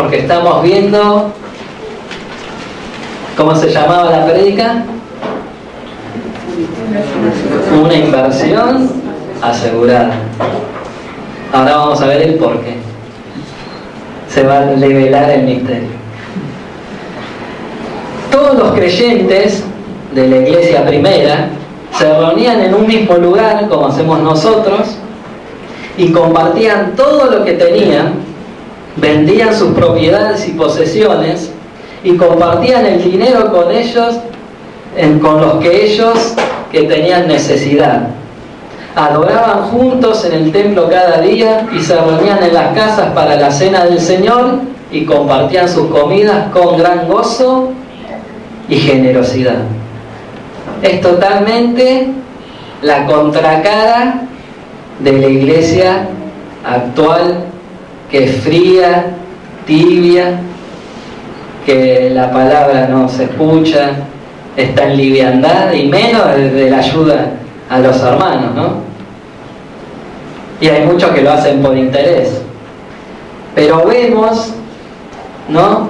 porque estamos viendo, ¿cómo se llamaba la prédica? Una inversión asegurada. Ahora vamos a ver el porqué. Se va a develar el misterio. Todos los creyentes de la iglesia primera se reunían en un mismo lugar, como hacemos nosotros, y compartían todo lo que tenían, vendían sus propiedades y posesiones, y compartían el dinero con ellos, con los que ellos que tenían necesidad. Adoraban juntos en el templo cada día y se reunían en las casas para la cena del Señor y compartían sus comidas con gran gozo y generosidad. Es totalmente la contracara de la iglesia actual, que es fría, tibia, que la palabra no se escucha, está en liviandad y menos de la ayuda a los hermanos, ¿no? Y hay muchos que lo hacen por interés. Pero vemos, ¿no?,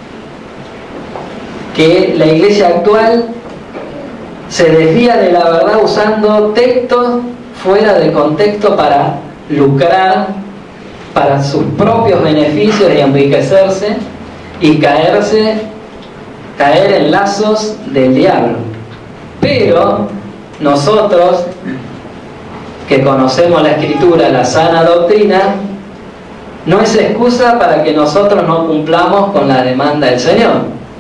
que la iglesia actual se desvía de la verdad usando textos fuera de contexto para lucrar, para sus propios beneficios y enriquecerse y caer en lazos del diablo. Pero nosotros, que conocemos la Escritura, la sana doctrina, no es excusa para que nosotros no cumplamos con la demanda del Señor.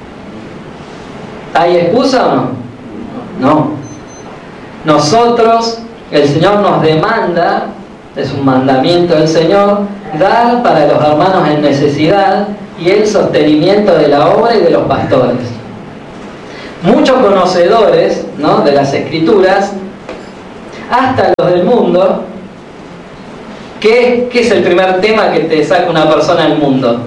¿Hay excusa o no? No. Nosotros, el Señor nos demanda, es un mandamiento del Señor, dar para los hermanos en necesidad y el sostenimiento de la obra y de los pastores. Muchos conocedores, ¿no?, de las Escrituras, hasta los del mundo, ¿qué es el primer tema que te saca una persona del mundo?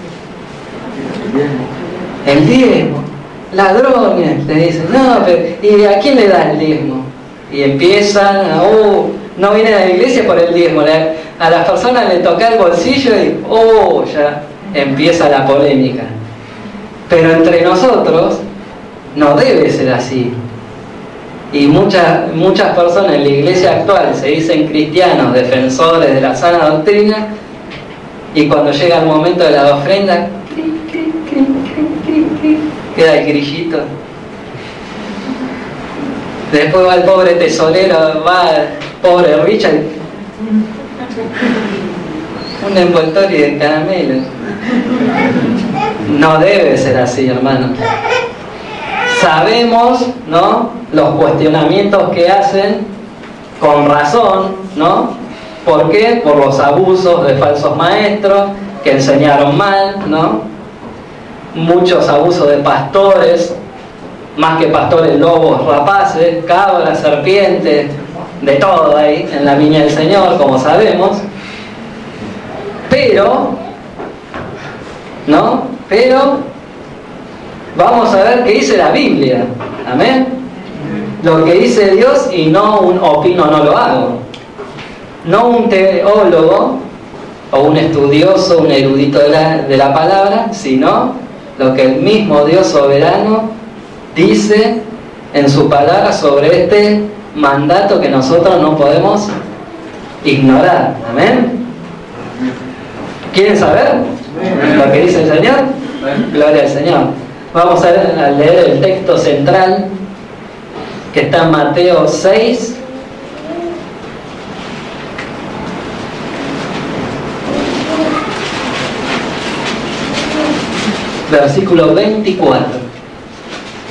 El diezmo. Ladrones, te dicen, no, pero ¿y a quién le da el diezmo? Y empiezan, no vienen a la iglesia por el diezmo, a las personas le toca el bolsillo y ya empieza la polémica. Pero entre nosotros no debe ser así. Y muchas personas en la iglesia actual se dicen cristianos, defensores de la sana doctrina, y cuando llega el momento de la ofrenda, queda el grillito. Después va el pobre tesorero, va el pobre Richard, un envoltorio de caramelos. No debe ser así, hermano. Sabemos, ¿no?, los cuestionamientos que hacen con razón, ¿no? ¿Por qué? Por los abusos de falsos maestros que enseñaron mal, ¿no? Muchos abusos de pastores, más que pastores, lobos rapaces, cabras, serpientes, de todo ahí en la viña del Señor, como sabemos. Pero vamos a ver qué dice la Biblia. Amén. Lo que dice Dios, y no un opino, no lo hago. No un teólogo o un estudioso, un erudito de la palabra, sino lo que el mismo Dios soberano dice en su palabra sobre este mandato que nosotros no podemos ignorar. Amén. ¿Quieren saber lo que dice el Señor? Gloria al Señor. Vamos a leer el texto central que está en Mateo 6, versículo 24.